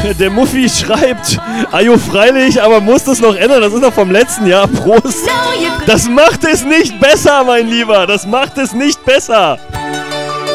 Der Muffi schreibt, Ajo, freilich, aber muss das noch ändern? Das ist doch vom letzten Jahr. Prost. Das macht es nicht besser, mein Lieber. Das macht es nicht besser.